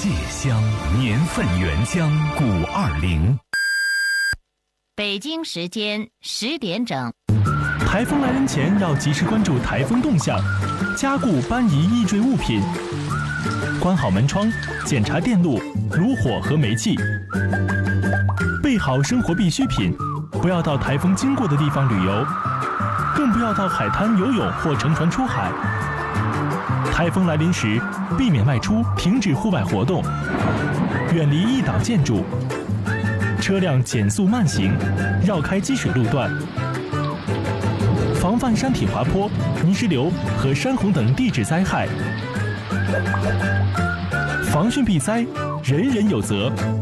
芥香年份原浆520。 北京时间10点整。 台风来临前要及时关注台风动向，加固搬移易坠物品，关好门窗，检查电路、炉火和煤气，备好生活必需品，不要到台风经过的地方旅游，更不要到海滩游泳或乘船出海。台风来临时，避免外出，停止户外活动，远离易倒建筑，车辆减速慢行，绕开积水路段，防范山体滑坡、泥石流和山洪等地质灾害。防汛避灾，人人有责。